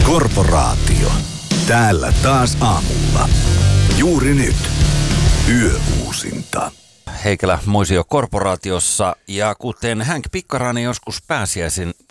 Korporaatio. Täällä taas aamulla. Juuri nyt. Yöuusinta. Heikelä Moisio Korporaatiossa, ja kuten Hank Pikkarainen joskus pääsiäisen